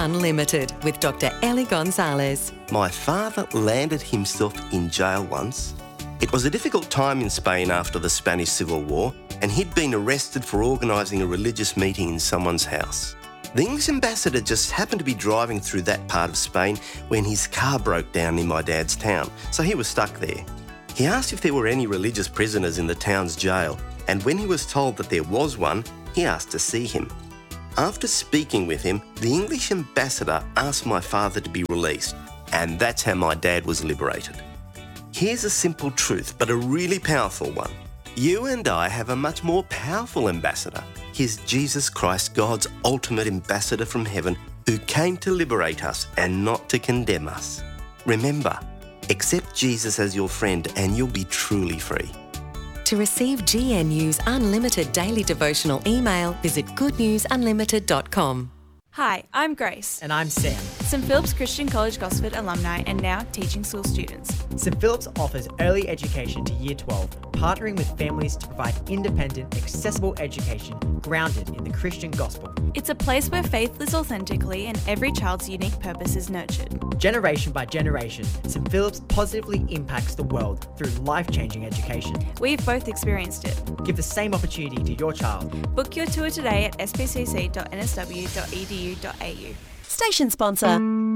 Unlimited with Dr. Ellie Gonzalez. My father landed himself in jail once. It was a difficult time in Spain after the Spanish Civil War, and he'd been arrested for organising a religious meeting in someone's house. The English ambassador just happened to be driving through that part of Spain when his car broke down in my dad's town, so he was stuck there. He asked if there were any religious prisoners in the town's jail, and when he was told that there was one, he asked to see him. After speaking with him, the English ambassador asked my father to be released, and that's how my dad was liberated. Here's a simple truth, but a really powerful one. You and I have a much more powerful ambassador. He's Jesus Christ, God's ultimate ambassador from heaven, who came to liberate us and not to condemn us. Remember, accept Jesus as your friend and you'll be truly free. To receive GNU's unlimited daily devotional email, visit goodnewsunlimited.com. Hi, I'm Grace. And I'm Sam. St Philip's Christian College Gosford alumni and now teaching school students. St Philip's offers early education to Year 12, partnering with families to provide independent, accessible education grounded in the Christian gospel. It's a place where faith lives authentically and every child's unique purpose is nurtured. Generation by generation, St Philip's positively impacts the world through life-changing education. We've both experienced it. Give the same opportunity to your child. Book your tour today at spcc.nsw.edu.au. Station sponsor,